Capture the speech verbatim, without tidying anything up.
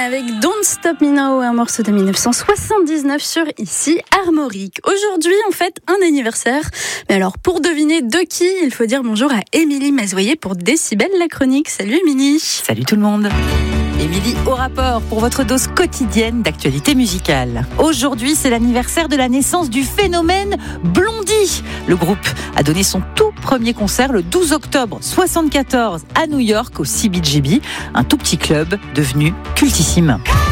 avec Don't Stop Me Now, un morceau de dix-neuf cent soixante-dix-neuf sur Ici Armorique. Aujourd'hui, on fête un anniversaire. Mais alors, pour deviner de qui, il faut dire bonjour à Émilie Mazoyer pour Décibel la chronique. Salut Émilie. Salut tout le monde. Émilie au rapport pour votre dose quotidienne d'actualité musicale. Aujourd'hui, c'est l'anniversaire de la naissance du phénomène Blondie. Le groupe a donné son tout premier concert le douze octobre soixante-quatorze à New York au C B G B, un tout petit club devenu cultissime.